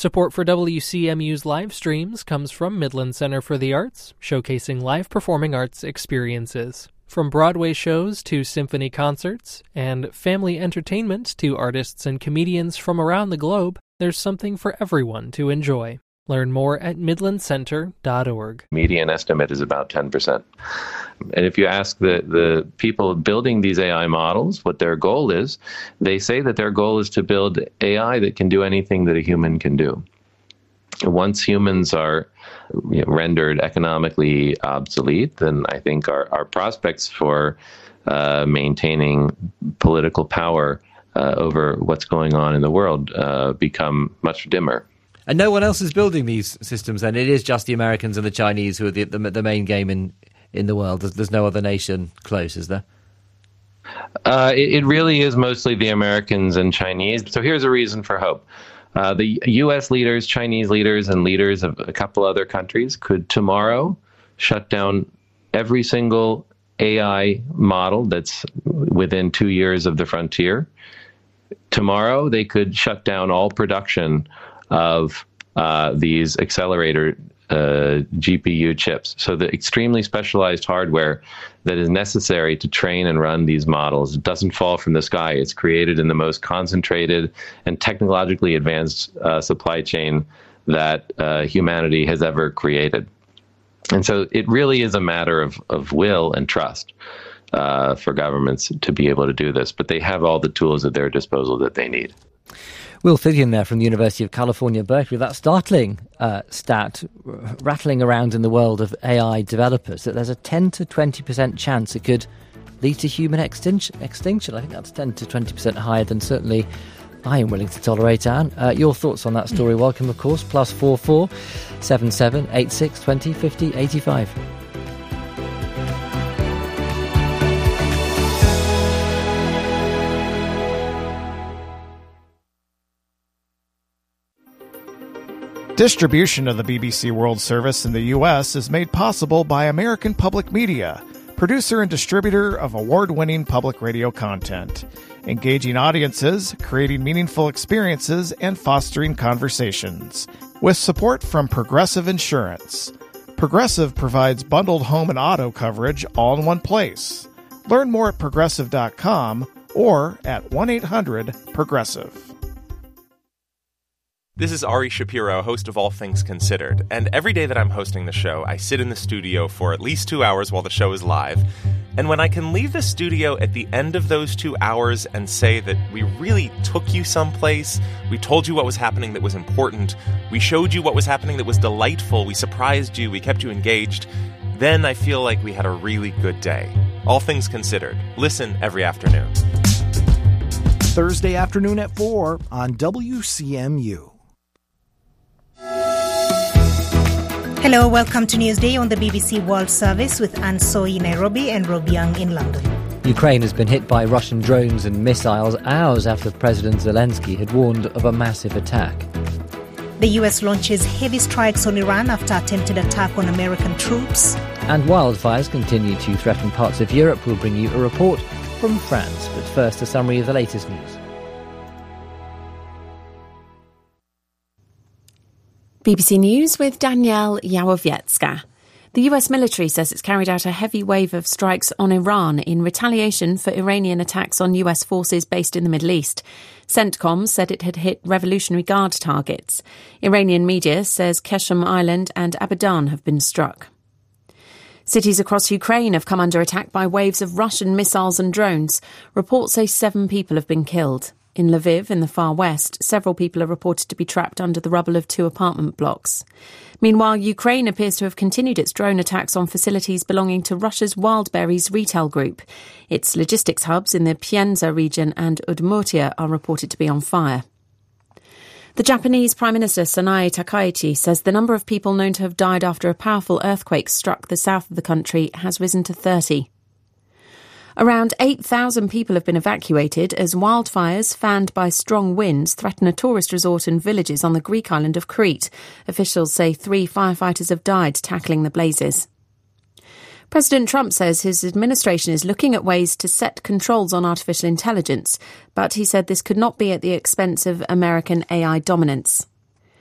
Support for WCMU's live streams comes from Midland Center for the Arts, showcasing live performing arts experiences. From Broadway shows to symphony concerts, and family entertainment to artists and comedians from around the globe, there's something for everyone to enjoy. Learn more at midlandcenter.org. Median estimate is about 10%. And if you ask the people building these AI models what their goal is, they say that their goal is to build AI that can do anything that a human can do. Once humans are rendered economically obsolete, then I think our prospects for maintaining political power over what's going on in the world become much dimmer. And no one else is building these systems, and it is just the Americans and the Chinese who are the main game in the world. There's no other nation close, is there? It really is mostly the Americans and Chinese. So here's a reason for hope. The U.S. leaders, Chinese leaders, and leaders of a couple other countries could tomorrow shut down every single AI model that's within 2 years of the frontier. Tomorrow, they could shut down all production of these accelerator GPU chips. So the extremely specialized hardware that is necessary to train and run these models doesn't fall from the sky. It's created in the most concentrated and technologically advanced supply chain that humanity has ever created. And so it really is a matter of will and trust for governments to be able to do this. But they have all the tools at their disposal that they need. Will Fithian there from the University of California, Berkeley. That startling stat rattling around in the world of AI developers, that there's a 10 to 20% chance it could lead to human extinction. I think that's 10 to 20% higher than certainly I am willing to tolerate, Anne. Your thoughts on that story, welcome, of course. +44 77 86 20 50 85. Distribution of the BBC World Service in the U.S. is made possible by American Public Media, producer and distributor of award-winning public radio content, engaging audiences, creating meaningful experiences, and fostering conversations. With support from Progressive Insurance. Progressive provides bundled home and auto coverage all in one place. Learn more at progressive.com or at 1-800-PROGRESSIVE. This is Ari Shapiro, host of All Things Considered, and every day that I'm hosting the show, I sit in the studio for at least 2 hours while the show is live, and when I can leave the studio at the end of those 2 hours and say that we really took you someplace, we told you what was happening that was important, we showed you what was happening that was delightful, we surprised you, we kept you engaged, then I feel like we had a really good day. All Things Considered. Listen every afternoon. Thursday afternoon at 4 on WCMU. Hello, welcome to Newsday on the BBC World Service with Anne Soy in Nairobi and Rob Young in London. Ukraine has been hit by Russian drones and missiles hours after President Zelensky had warned of a massive attack. The US launches heavy strikes on Iran after attempted attack on American troops. And wildfires continue to threaten parts of Europe. We'll bring you a report from France. But first, a summary of the latest news. BBC News with Danielle Yawowiecka. The US military says it's carried out a heavy wave of strikes on Iran in retaliation for Iranian attacks on US forces based in the Middle East. CENTCOM said it had hit Revolutionary Guard targets. Iranian media says Qeshm Island and Abadan have been struck. Cities across Ukraine have come under attack by waves of Russian missiles and drones. Reports say 7 people have been killed. In Lviv, in the far west, several people are reported to be trapped under the rubble of 2 apartment blocks. Meanwhile, Ukraine appears to have continued its drone attacks on facilities belonging to Russia's Wildberries retail group. Its logistics hubs in the Pienza region and Udmurtia are reported to be on fire. The Japanese Prime Minister Sanae Takaichi says the number of people known to have died after a powerful earthquake struck the south of the country has risen to 30. Around 8,000 people have been evacuated as wildfires fanned by strong winds threaten a tourist resort and villages on the Greek island of Crete. Officials say 3 firefighters have died tackling the blazes. President Trump says his administration is looking at ways to set controls on artificial intelligence, but he said this could not be at the expense of American AI dominance.